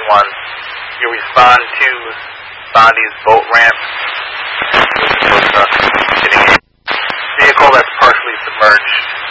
1, you respond to Sandy's boat ramp. Hitting a vehicle that's partially submerged.